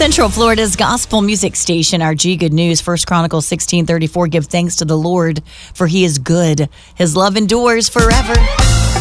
Central Florida's gospel music station, RG Good News, 1 Chronicles 16:34. Give thanks to the Lord, for he is good. His love endures forever.